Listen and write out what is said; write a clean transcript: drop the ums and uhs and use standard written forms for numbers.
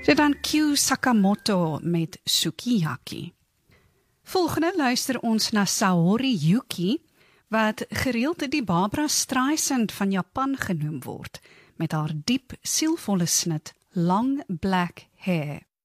Dit dan Kyu Sakamoto met Sukiyaki. Volgende luister ons na Saori Yuki, wat gereeld die Barbra Streisand van Japan genoem word, met haar diep, sielvolle snit, Long Black Hair.